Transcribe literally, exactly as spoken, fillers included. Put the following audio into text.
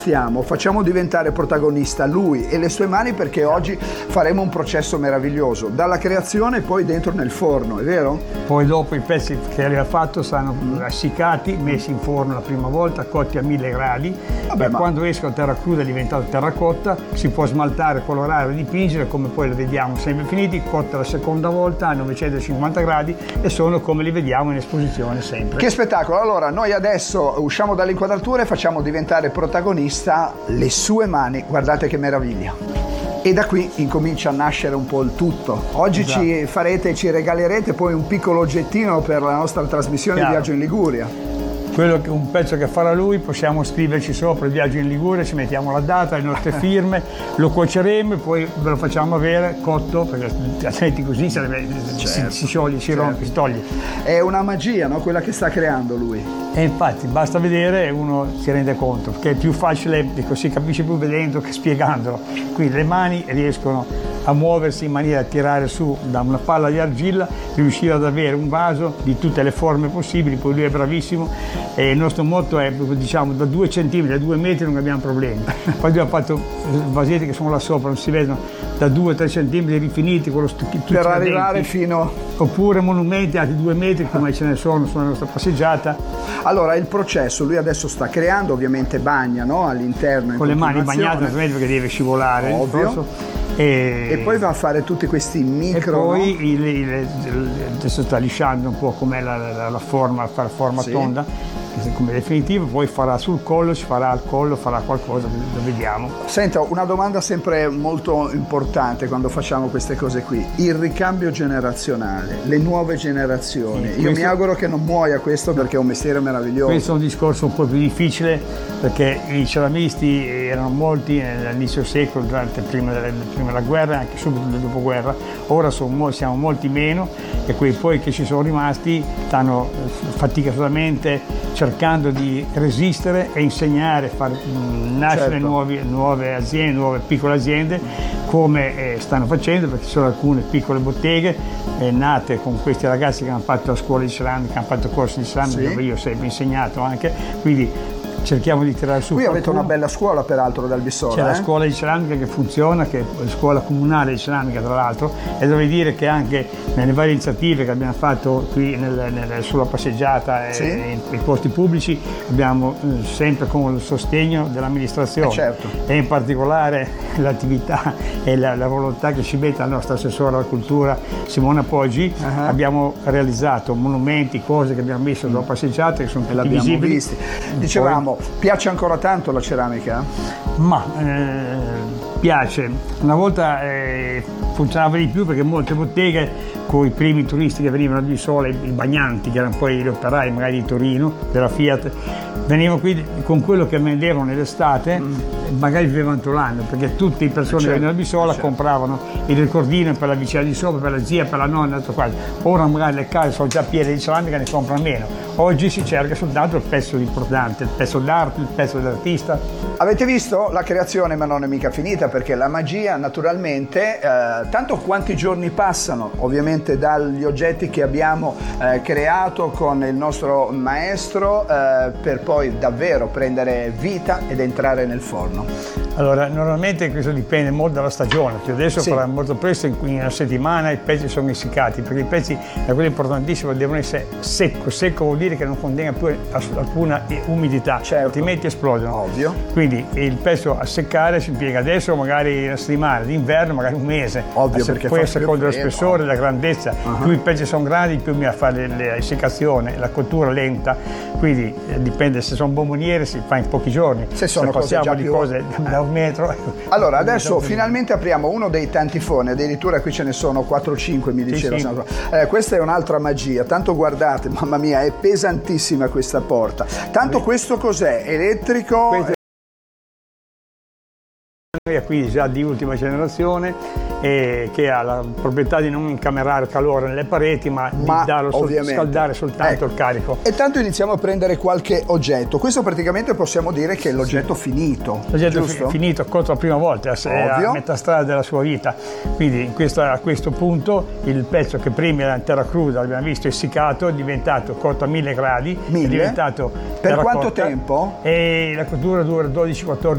Stiamo, facciamo diventare protagonista lui e le sue mani, perché oggi faremo un processo meraviglioso, dalla creazione poi dentro nel forno, è vero? Poi dopo i pezzi che aveva fatto saranno mm. essiccati, messi in forno la prima volta, cotti a mille gradi. Vabbè, e ma... quando escono terra cruda è diventato terracotta, si può smaltare, colorare, dipingere, come poi lo vediamo sempre finiti, cotta la seconda volta a novecentocinquanta gradi e sono come li vediamo in esposizione sempre. Che spettacolo! Allora noi adesso usciamo dall'inquadratura e facciamo diventare protagonista le sue mani, guardate che meraviglia. E da qui incomincia a nascere un po' il tutto. Oggi esatto. ci farete, ci regalerete poi un piccolo oggettino per la nostra trasmissione Chiaro. Viaggio in Liguria. Quello che, un pezzo che farà lui, possiamo scriverci sopra il viaggio in Liguria, ci mettiamo la data, le nostre firme, lo cuoceremo e poi ve lo facciamo avere cotto, perché altrimenti così sarebbe, certo, si, si scioglie, si certo. rompe, si toglie. È una magia, no? Quella che sta creando lui. E infatti basta vedere e uno si rende conto, perché è più facile, si capisce più vedendo che spiegandolo. Quindi le mani riescono a muoversi in maniera da tirare su da una palla di argilla, riuscire ad avere un vaso di tutte le forme possibili, poi lui è bravissimo e il nostro motto è, diciamo, da due centimetri a due metri non abbiamo problemi. Poi abbiamo fatto vasetti che sono là sopra, non si vedono, da due a tre centimetri rifiniti con lo stucchino per arrivare fino... oppure monumenti alti due metri come ce ne sono sulla nostra passeggiata. Allora il processo, lui adesso sta creando, ovviamente bagna, no? All'interno con le mani bagnate perché deve scivolare, ovvio. E, e poi va a fare tutti questi micro, e poi no? il, il, il, adesso sta lisciando un po' com'è la, la, la forma, fare forma sì. tonda come definitivo, poi farà sul collo, ci farà al collo, farà qualcosa, lo vediamo. Senta, una domanda sempre molto importante quando facciamo queste cose qui: il ricambio generazionale, le nuove generazioni. Sì, Io questo... mi auguro che non muoia questo, perché è un mestiere meraviglioso. Questo è un discorso un po' più difficile, perché i ceramisti erano molti all'inizio secolo, durante prima della, prima della guerra e anche subito del dopoguerra. Ora sono, siamo molti meno e quei poi che ci sono rimasti stanno faticosamente cercando di resistere e insegnare, far nascere certo. nuovi, nuove aziende, nuove piccole aziende, come eh, stanno facendo, perché ci sono alcune piccole botteghe eh, nate con questi ragazzi che hanno fatto la scuola di ceramica, hanno fatto corsi di ceramica, sì. dove io ho sempre insegnato anche, quindi cerchiamo di tirare su. Qui qualcuno. Avete una bella scuola peraltro dal Bissola. C'è eh? la scuola di ceramica che funziona, che è la scuola comunale di ceramica tra l'altro, e devo dire che anche nelle varie iniziative che abbiamo fatto qui nel, nel, sulla passeggiata sì. e nei posti pubblici abbiamo eh, sempre con il sostegno dell'amministrazione eh certo. e in particolare l'attività e la, la volontà che ci mette la nostra assessora alla cultura Simona Poggi. Uh-huh. Abbiamo realizzato monumenti, cose che abbiamo messo sulla passeggiata che sono tutti visibili. Visti. Dicevamo, Poi, piace ancora tanto la ceramica? Ma eh, piace. Una volta eh, funzionava di più perché molte botteghe con i primi turisti che venivano a Bissola, i bagnanti, che erano poi gli operai magari di Torino, della Fiat, venivano qui con quello che vendevano nell'estate, mm. magari vivevano tutto l'anno, perché tutte le persone certo. che venivano a Bissola certo. compravano il ricordino per la vicina di sopra, per la zia, per la nonna, tutto qua. Ora magari le case sono già piene di ceramica, ne comprano meno. Oggi si cerca soltanto il pezzo importante, il pezzo d'arte, il pezzo dell'artista. Avete visto? La creazione ma non è mica finita, perché la magia naturalmente, eh, tanto quanti giorni passano ovviamente dagli oggetti che abbiamo eh, creato con il nostro maestro eh, per poi davvero prendere vita ed entrare nel forno. Allora, normalmente questo dipende molto dalla stagione, che adesso sì. farà molto presto, in una settimana i pezzi sono essiccati, perché i pezzi, è quello importantissimo, devono essere secco. Secco vuol dire che non contenga più alcuna umidità, certo. altrimenti esplodono. Ovvio. Quindi il pezzo a seccare si impiega adesso magari una settimana, d'inverno magari un mese. Ovvio, perché poi a seconda dello freddo, spessore, della grandezza, uh-huh. più i pezzi sono grandi, più mi a fare l'essiccazione, la cottura lenta, quindi eh, dipende, se sono bomboniere si fa in pochi giorni. Se sono se passiamo cose già di più... cose da un metro. Allora adesso finalmente apriamo uno dei tanti forni, addirittura qui ce ne sono quattro o cinque, mi diceva. Sì, sì. Eh, questa è un'altra magia, tanto guardate, mamma mia, è pesantissima questa porta. Tanto sì. questo cos'è? Elettrico? Questo è qui già di ultima generazione, e che ha la proprietà di non incamerare calore nelle pareti, ma, ma di darlo sol- scaldare soltanto ecco. il carico. E tanto iniziamo a prendere qualche oggetto. Questo praticamente possiamo dire che è l'oggetto sì. finito. L'oggetto fi- finito, cotto la prima volta, è a metà strada della sua vita. Quindi in questa, a questo punto il pezzo che prima era in terra cruda, abbiamo visto essiccato, è diventato cotto a mille gradi. Mille? È diventato per quanto tempo? E la cottura dura dodici quattordici